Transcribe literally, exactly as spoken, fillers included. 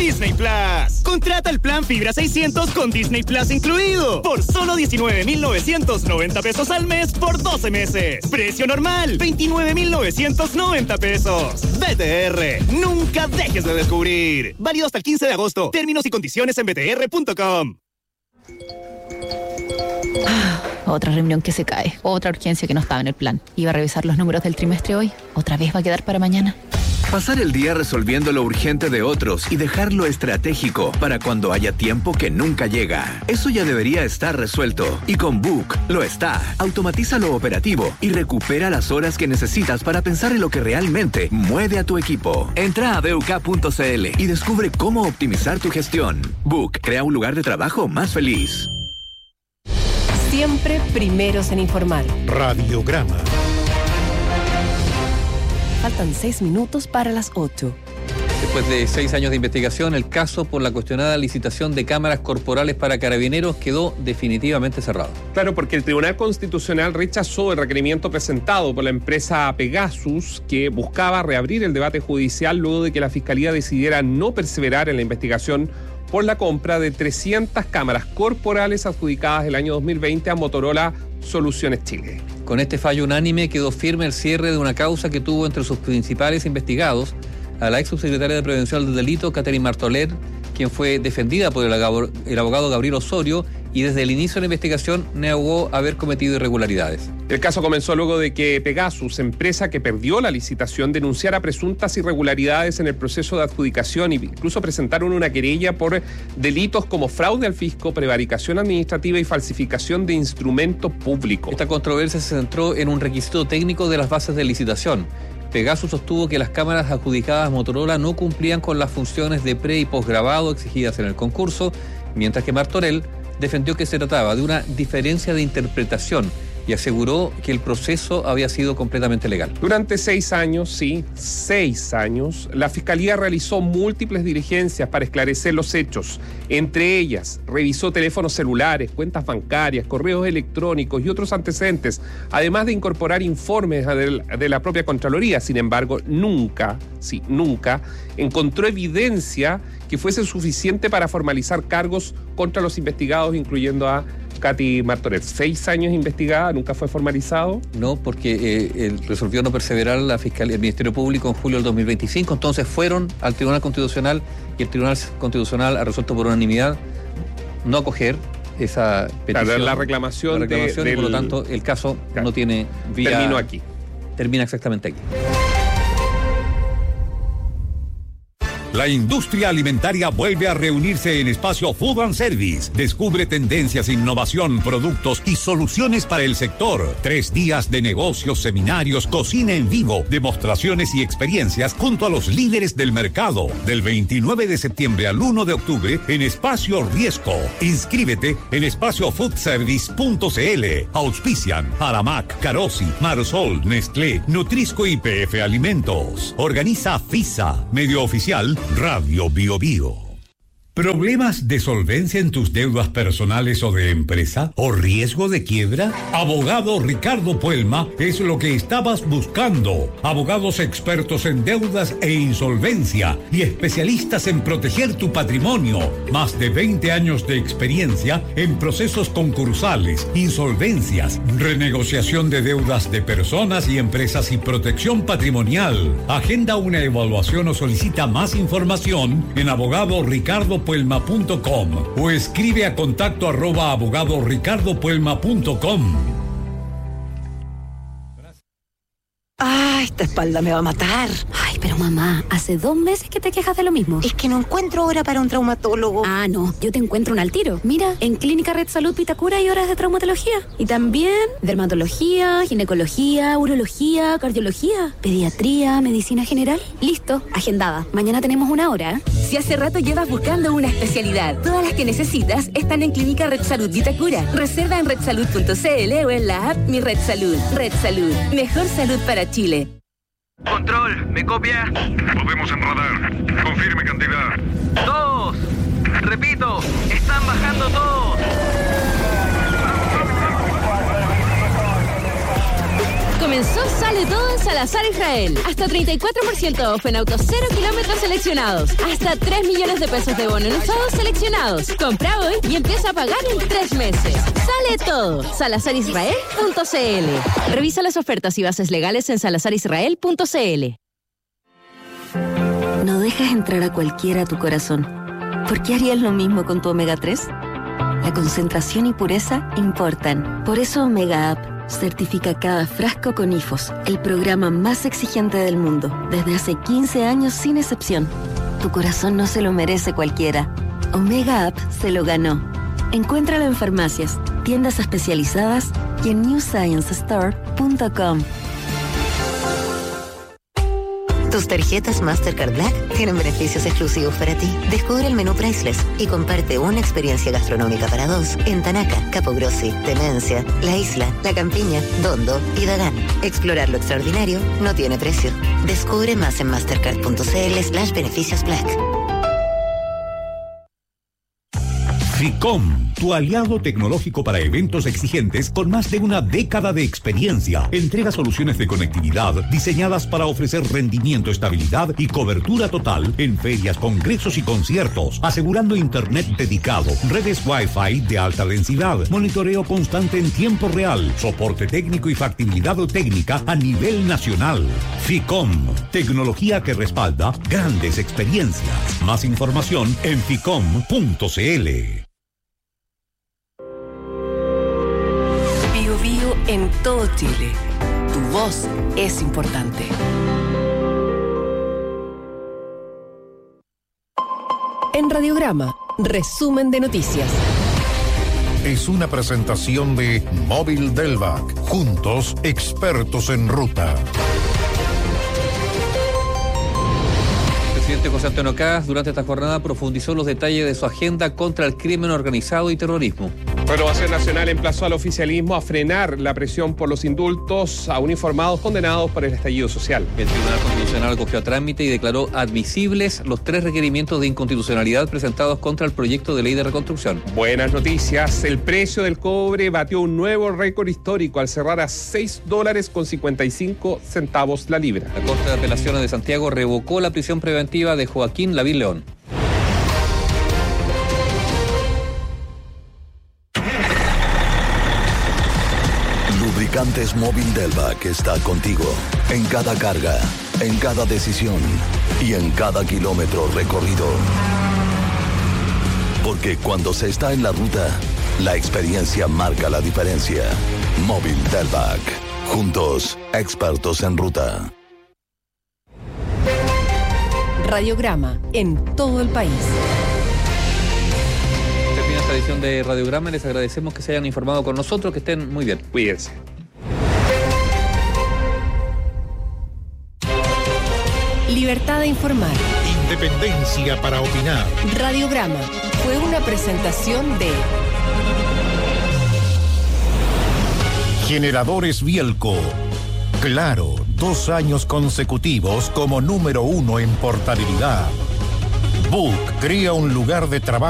Disney Plus. Contrata el plan Fibra seiscientos con Disney Plus incluido por solo diecinueve mil novecientos noventa pesos al mes por doce meses. Precio normal, veintinueve mil novecientos noventa pesos. B T R, nunca dejes de descubrir. Válido hasta el quince de agosto. Términos y condiciones en b t r punto com. Ah, otra reunión que se cae. Otra urgencia que no estaba en el plan. Iba a revisar los números del trimestre hoy. ¿Otra vez va a quedar para mañana? Pasar el día resolviendo lo urgente de otros y dejar lo estratégico para cuando haya tiempo que nunca llega. Eso ya debería estar resuelto. Y con Book lo está. Automatiza lo operativo y recupera las horas que necesitas para pensar en lo que realmente mueve a tu equipo. Entra a b u k punto c l y descubre cómo optimizar tu gestión. Book crea un lugar de trabajo más feliz. Siempre primeros en informar. Radiograma. Faltan seis minutos para las ocho. Después de seis años de investigación, el caso por la cuestionada licitación de cámaras corporales para carabineros quedó definitivamente cerrado. Claro, porque el Tribunal Constitucional rechazó el requerimiento presentado por la empresa Pegasus, que buscaba reabrir el debate judicial luego de que la Fiscalía decidiera no perseverar en la investigación por la compra de trescientas cámaras corporales adjudicadas el año dos mil veinte a Motorola Soluciones Chile. Con este fallo unánime quedó firme el cierre de una causa que tuvo entre sus principales investigados a la ex subsecretaria de Prevención del Delito, Catherine Martoler, quien fue defendida por el abogado, el abogado Gabriel Osorio y desde el inicio de la investigación negó haber cometido irregularidades. El caso comenzó luego de que Pegasus, empresa que perdió la licitación, denunciara presuntas irregularidades en el proceso de adjudicación e incluso presentaron una querella por delitos como fraude al fisco, prevaricación administrativa y falsificación de instrumento público. Esta controversia se centró en un requisito técnico de las bases de licitación. Pegasus sostuvo que las cámaras adjudicadas a Motorola no cumplían con las funciones de pre- y posgrabado exigidas en el concurso, mientras que Martorell defendió que se trataba de una diferencia de interpretación y aseguró que el proceso había sido completamente legal. Durante seis años, sí, seis años, la Fiscalía realizó múltiples diligencias para esclarecer los hechos. Entre ellas, revisó teléfonos celulares, cuentas bancarias, correos electrónicos y otros antecedentes, además de incorporar informes de la propia Contraloría. Sin embargo, nunca, sí, nunca encontró evidencia que fuese suficiente para formalizar cargos contra los investigados, incluyendo a Katy Martorell. Seis años investigada, nunca fue formalizado. No, porque eh, él resolvió no perseverar la Fiscalía, el Ministerio Público en julio del dos mil veinticinco, entonces fueron al Tribunal Constitucional y el Tribunal Constitucional ha resuelto por unanimidad no acoger esa petición. Claro, la reclamación, la reclamación de, y por del... lo tanto el caso claro, no tiene vía... Terminó aquí. Termina exactamente aquí. La industria alimentaria vuelve a reunirse en Espacio Food and Service. Descubre tendencias, innovación, productos y soluciones para el sector. Tres días de negocios, seminarios, cocina en vivo, demostraciones y experiencias junto a los líderes del mercado. Del veintinueve de septiembre al uno de octubre en Espacio Riesco. Inscríbete en espacio food service punto c l. Auspician Aramac, Carosi, Marsol, Nestlé, Nutrisco y P F Alimentos. Organiza FISA, medio oficial Radio Bio Bio. ¿Problemas de solvencia en tus deudas personales o de empresa? ¿O riesgo de quiebra? Abogado Ricardo Puelma es lo que estabas buscando. Abogados expertos en deudas e insolvencia y especialistas en proteger tu patrimonio. Más de veinte años de experiencia en procesos concursales, insolvencias, renegociación de deudas de personas y empresas y protección patrimonial. Agenda una evaluación o solicita más información en abogado Ricardo puelma punto com o escribe a contacto arroba abogado ricardo puelma punto com. Ah, esta espalda me va a matar. Ay, pero mamá, hace dos meses que te quejas de lo mismo. Es que no encuentro hora para un traumatólogo. Ah, no, yo te encuentro un al tiro. Mira, en Clínica Red Salud Vitacura hay horas de traumatología. Y también dermatología, ginecología, urología, cardiología, pediatría, medicina general. Listo, agendada. Mañana tenemos una hora. Si hace rato llevas buscando una especialidad, todas las que necesitas están en Clínica Red Salud Vitacura. Reserva en red salud punto c l o en la app Mi Red Salud. Red Salud, mejor salud para Chile. Control, ¿me copia? Lo vemos en radar. Confirme cantidad. Todos. Repito, están bajando todos. Comenzó Sale Todo en Salazar Israel. Hasta treinta y cuatro por ciento off en autos cero kilómetros seleccionados. Hasta tres millones de pesos de bono en usados seleccionados. Compra hoy y empieza a pagar en tres meses. Sale Todo. salazar israel punto c l. Revisa las ofertas y bases legales en salazar israel punto c l. No dejas entrar a cualquiera a tu corazón. ¿Por qué harías lo mismo con tu omega tres? La concentración y pureza importan. Por eso Omega Up certifica cada frasco con I F O S, el programa más exigente del mundo, desde hace quince años sin excepción. Tu corazón no se lo merece cualquiera. Omega Up se lo ganó. Encuéntralo en farmacias, tiendas especializadas y en new science store punto com. Tus tarjetas Mastercard Black tienen beneficios exclusivos para ti. Descubre el menú Priceless y comparte una experiencia gastronómica para dos en Tanaka, Capogrossi, Temencia, La Isla, La Campiña, Dondo y Dagán. Explorar lo extraordinario no tiene precio. Descubre más en mastercard punto c l slash beneficios black. FICOM, tu aliado tecnológico para eventos exigentes con más de una década de experiencia. Entrega soluciones de conectividad diseñadas para ofrecer rendimiento, estabilidad y cobertura total en ferias, congresos y conciertos, asegurando internet dedicado, redes Wi-Fi de alta densidad, monitoreo constante en tiempo real, soporte técnico y factibilidad técnica a nivel nacional. FICOM, tecnología que respalda grandes experiencias. Más información en ficom punto c l. En todo Chile, tu voz es importante. En Radiograma, resumen de noticias. Es una presentación de Móvil Delvac. Juntos, expertos en ruta. El presidente José Antonio Caz durante esta jornada profundizó los detalles de su agenda contra el crimen organizado y terrorismo. Renovación Nacional emplazó al oficialismo a frenar la presión por los indultos a uniformados condenados por el estallido social. El Tribunal Constitucional acogió a trámite y declaró admisibles los tres requerimientos de inconstitucionalidad presentados contra el proyecto de ley de reconstrucción. Buenas noticias. El precio del cobre batió un nuevo récord histórico al cerrar a seis dólares con cincuenta y cinco centavos la libra. La Corte de Apelaciones de Santiago revocó la prisión preventiva de Joaquín Lavín León. Lubricantes Móvil Delvac está contigo en cada carga, en cada decisión y en cada kilómetro recorrido. Porque cuando se está en la ruta, la experiencia marca la diferencia. Móvil Delvac. Juntos, expertos en ruta. Radiograma en todo el país. Termina esta edición de Radiograma. Les agradecemos que se hayan informado con nosotros. Que estén muy bien. Cuídense. Libertad de informar. Independencia para opinar. Radiograma fue una presentación de Generadores Bielco. Claro, dos años consecutivos como número uno en portabilidad. Book crea un lugar de trabajo